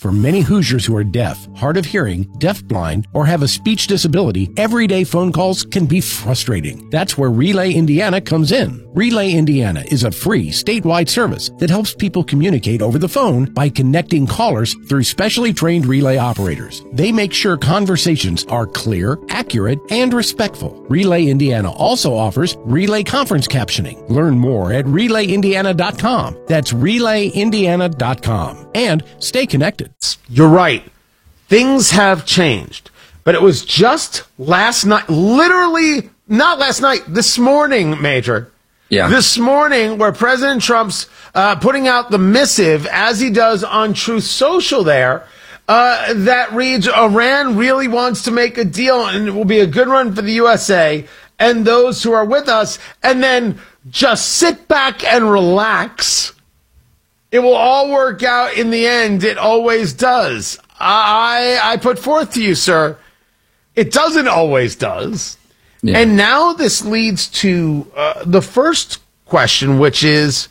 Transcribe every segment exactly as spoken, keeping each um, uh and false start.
For many Hoosiers who are deaf, hard of hearing, deafblind, or have a speech disability, everyday phone calls can be frustrating. That's where Relay Indiana comes in. Relay Indiana is a free statewide service that helps people communicate over the phone by connecting callers through specially trained relay operators. They make sure conversations are clear, accurate, and respectful. Relay Indiana also offers relay conference captioning. Learn more at relay indiana dot com. That's relay indiana dot com. And stay connected. You're right. Things have changed. But it was just last night, literally not last night, this morning, Major. Yeah. This morning, where President Trump's uh, putting out the missive, as he does on Truth Social there, uh, that reads, Iran really wants to make a deal, and it will be a good run for the U S A and those who are with us, and then just sit back and relax. It will all work out in the end. It always does. I I put forth to you, sir, it doesn't always does. Yeah. And now this leads to uh, the first question, which is,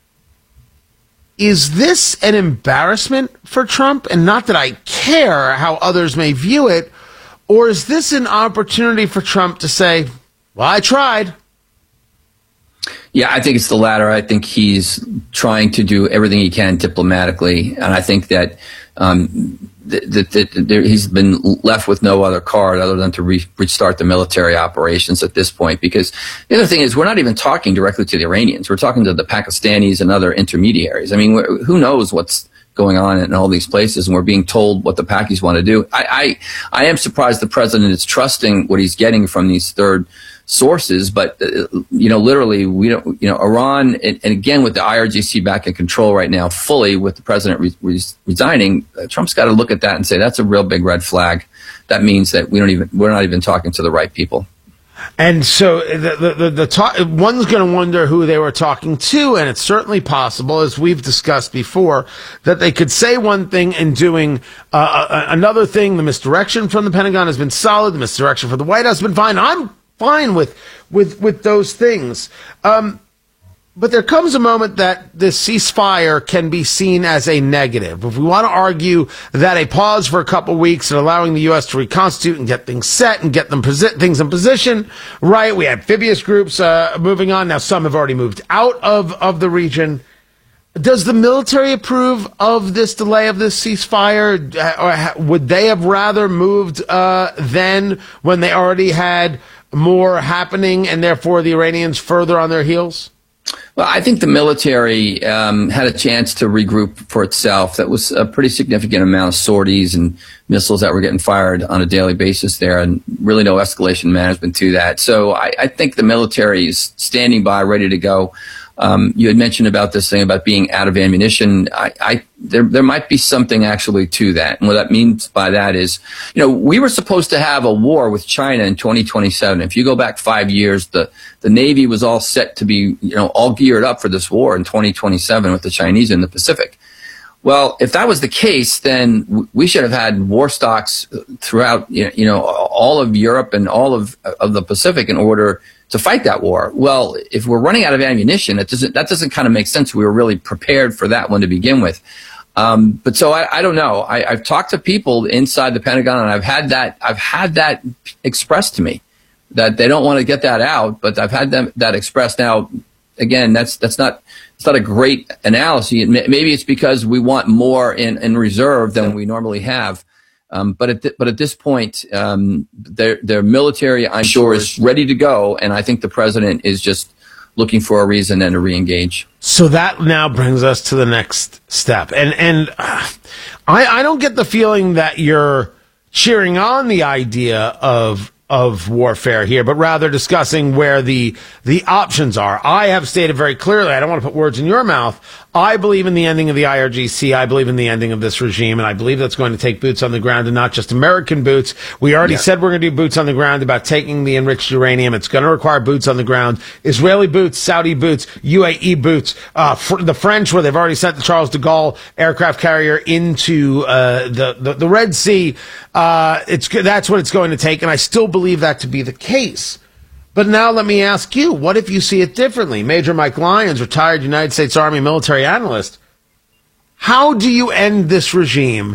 is this an embarrassment for Trump? And not that I care how others may view it, or is this an opportunity for Trump to say, well, I tried? Yeah, I think it's the latter. I think he's trying to do everything he can diplomatically, and I think that um, that, that, that there, he's been left with no other card other than to re- restart the military operations at this point. Because the other thing is, we're not even talking directly to the Iranians. We're talking to the Pakistanis and other intermediaries. I mean, who knows what's going on in all these places, and we're being told what the Pakis want to do. I, I, I am surprised the president is trusting what he's getting from these third sources, but uh, you know, literally, we don't. You know, Iran, and, and again with the I R G C back in control right now, fully with the president re- re- resigning, uh, Trump's got to look at that and say that's a real big red flag. That means that we don't even we're not even talking to the right people. And so the the, the, the talk, one's going to wonder who they were talking to, and it's certainly possible, as we've discussed before, that they could say one thing and doing uh, another thing. The misdirection from the Pentagon has been solid. The misdirection from the White House has been fine. I'm fine with with with those things. Um, but there comes a moment that this ceasefire can be seen as a negative. If we want to argue that a pause for a couple weeks and allowing the U S to reconstitute and get things set and get them posi- things in position, right? We had amphibious groups uh, moving on. Now some have already moved out of, of the region. Does the military approve of this delay of this ceasefire? Or would they have rather moved uh, then when they already had more happening and therefore the Iranians further on their heels? Well, I think the military um, had a chance to regroup for itself. That was a pretty significant amount of sorties and missiles that were getting fired on a daily basis there, and really no escalation management to that. So I, I think the military is standing by, ready to go. Um, you had mentioned about this thing about being out of ammunition. I, I, there, there might be something actually to that. And what that means by that is, you know, we were supposed to have a war with China in twenty twenty-seven. If you go back five years, the, the Navy was all set to be, you know, all geared up for this war in twenty twenty-seven with the Chinese in the Pacific. Well, if that was the case, then we should have had war stocks throughout, you know, all of Europe and all of, of the Pacific in order to fight that war. Well, if we're running out of ammunition, it doesn't, that doesn't kind of make sense. We were really prepared for that one to begin with. Um, but so I, I don't know. I, I've talked to people inside the Pentagon, and I've had that, I've had that expressed to me that they don't want to get that out, but I've had them, that expressed. Now, again, that's, that's not, it's not a great analysis. Maybe it's because we want more in, in reserve than we normally have. Um, but at th- but at this point, um, their their military, I'm sure, is ready to go, and I think the president is just looking for a reason and to reengage. So that now brings us to the next step, and and uh, I I don't get the feeling that you're cheering on the idea of of warfare here, but rather discussing where the the options are. I have stated very clearly, I don't want to put words in your mouth, I believe in the ending of the I R G C. I believe in the ending of this regime, and I believe that's going to take boots on the ground, and not just American boots. We already yeah. said we're going to do boots on the ground about taking the enriched uranium. It's going to require boots on the ground. Israeli boots, Saudi boots, U A E boots, uh, fr- the French, where they've already sent the Charles de Gaulle aircraft carrier into uh, the, the, the Red Sea. Uh, it's that's what it's going to take, and I still believe that to be the case. But now let me ask you, what if you see it differently? Major Mike Lyons, retired United States Army military analyst. How do you end this regime